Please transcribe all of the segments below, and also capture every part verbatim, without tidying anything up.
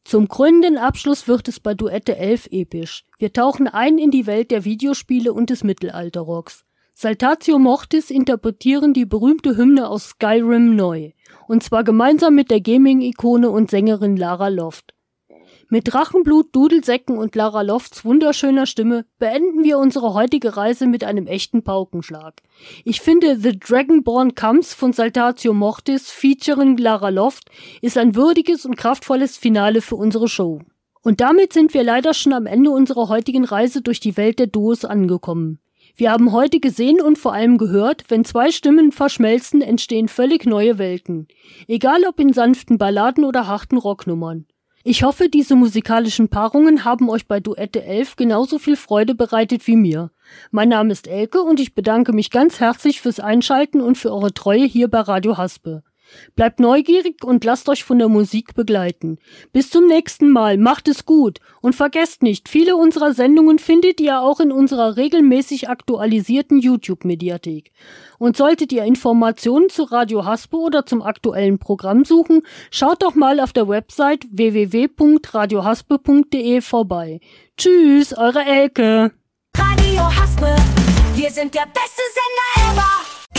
Zum krönenden Abschluss wird es bei Duette elf episch. Wir tauchen ein in die Welt der Videospiele und des Mittelalterrocks. Saltatio Mortis interpretieren die berühmte Hymne aus Skyrim neu. Und zwar gemeinsam mit der Gaming-Ikone und Sängerin Lara Loft. Mit Drachenblut, Dudelsäcken und Lara Lofts wunderschöner Stimme beenden wir unsere heutige Reise mit einem echten Paukenschlag. Ich finde, The Dragonborn Comes von Saltatio Mortis featuring Lara Loft ist ein würdiges und kraftvolles Finale für unsere Show. Und damit sind wir leider schon am Ende unserer heutigen Reise durch die Welt der Duos angekommen. Wir haben heute gesehen und vor allem gehört, wenn zwei Stimmen verschmelzen, entstehen völlig neue Welten. Egal ob in sanften Balladen oder harten Rocknummern. Ich hoffe, diese musikalischen Paarungen haben euch bei Duette elf genauso viel Freude bereitet wie mir. Mein Name ist Elke und ich bedanke mich ganz herzlich fürs Einschalten und für eure Treue hier bei Radio Haspe. Bleibt neugierig und lasst euch von der Musik begleiten. Bis zum nächsten Mal, macht es gut und vergesst nicht, viele unserer Sendungen findet ihr auch in unserer regelmäßig aktualisierten YouTube-Mediathek. Und solltet ihr Informationen zu Radio Haspe oder zum aktuellen Programm suchen, schaut doch mal auf der Website w w w punkt radio haspe punkt d e vorbei. Tschüss, eure Elke. Radio Haspe, wir sind der beste Sender ever.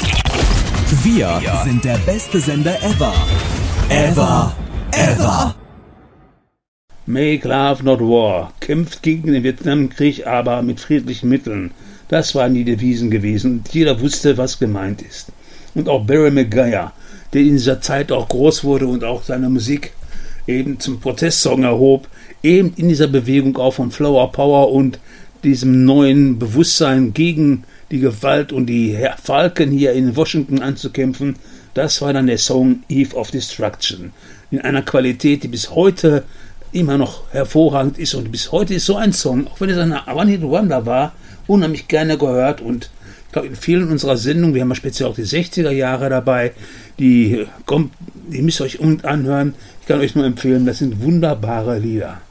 Wir sind der beste Sender ever. Ever. Ever. Make Love Not War. Kämpft gegen den Vietnamkrieg, aber mit friedlichen Mitteln. Das waren die Devisen gewesen und jeder wusste, was gemeint ist. Und auch Barry McGuire, der in dieser Zeit auch groß wurde und auch seine Musik eben zum Protestsong erhob, eben in dieser Bewegung auch von Flower Power und diesem neuen Bewusstsein gegen die Gewalt und die Falken hier in Washington anzukämpfen, das war dann der Song Eve of Destruction. In einer Qualität, die bis heute immer noch hervorragend ist und bis heute ist so ein Song, auch wenn es eine One-Hit-Wonder war, unheimlich gerne gehört und ich glaube in vielen unserer Sendungen, wir haben ja speziell auch die sechziger Jahre dabei, die kommt, die müsst ihr euch unbedingt anhören. Ich kann euch nur empfehlen, das sind wunderbare Lieder.